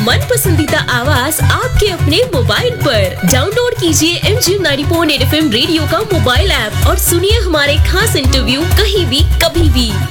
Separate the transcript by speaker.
Speaker 1: मन पसंदीदा आवाज आपके अपने मोबाइल पर। डाउनलोड कीजिए MG 90.8 FM रेडियो का मोबाइल ऐप और सुनिए हमारे खास इंटरव्यू कहीं भी कभी भी।